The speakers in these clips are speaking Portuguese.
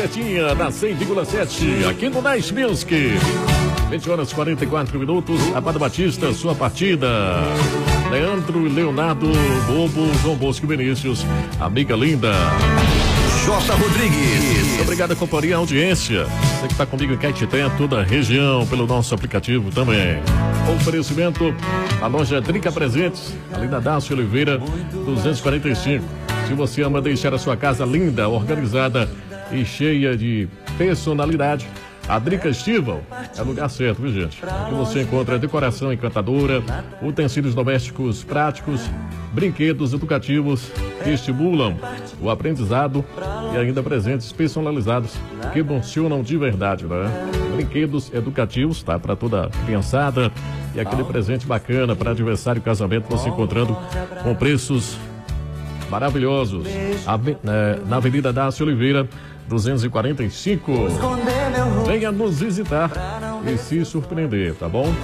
certinha, na 100,7, aqui no Nice Music. 20 horas 44 minutos, Amado Batista, sua partida. Leandro, Leonardo, Bobo, João Bosco Vinícius, amiga linda. J. Rodrigues. Muito obrigado, companhia, audiência. Você que está comigo em Caetité, toda a região, pelo nosso aplicativo também. Oferecimento, a loja Drica Presentes, ali na Dácio Oliveira, 245. Se você ama deixar a sua casa linda, organizada e cheia de personalidade, a Drica Estival é o lugar certo, viu, gente? Aqui você encontra decoração encantadora, utensílios domésticos práticos, brinquedos educativos que estimulam o aprendizado e ainda presentes personalizados que funcionam de verdade, né? Brinquedos educativos, tá? Para toda criançada e aquele presente bacana para aniversário e casamento, você encontrando com preços maravilhosos. Na Avenida Dácio Oliveira, 245. Venha nos visitar e se surpreender, tá bom?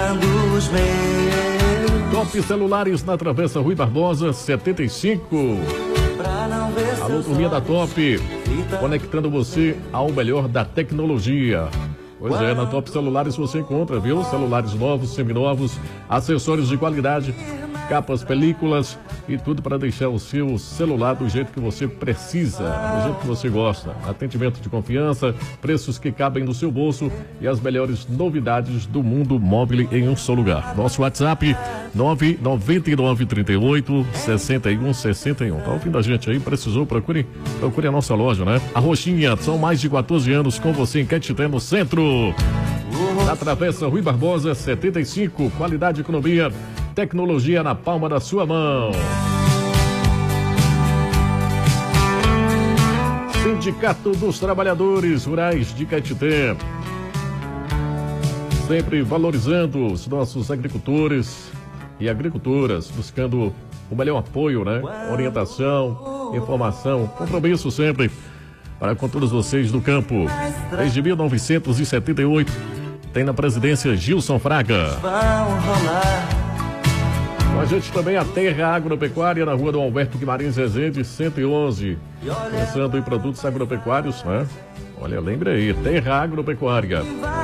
Top Celulares na Travessa Rui Barbosa, 75. Alô, turminha da Top, conectando você ao melhor da tecnologia. Pois é, na Top Celulares você encontra, viu? Celulares novos, seminovos, acessórios de qualidade, capas, películas e tudo para deixar o seu celular do jeito que você precisa, do jeito que você gosta. Atendimento de confiança, preços que cabem no seu bolso e as melhores novidades do mundo móvel em um só lugar. Nosso WhatsApp 99938-6161. Tá ouvindo a gente aí? Precisou? Procure a nossa loja, né? A Roxinha, são mais de 14 anos com você em Caetité, no centro. Na Travessa Rui Barbosa, 75. Qualidade, economia, tecnologia na palma da sua mão. Sindicato dos Trabalhadores Rurais de Caetité, sempre valorizando os nossos agricultores e agricultoras, buscando o melhor apoio, né? Orientação, informação, compromisso sempre para com todos vocês do campo. Desde 1978, tem na presidência Gilson Fraga. Com a gente também a Terra Agropecuária, na rua do Alberto Guimarães Rezende, 111. Pensando em produtos agropecuários, né? Olha, lembre aí, Terra Agropecuária.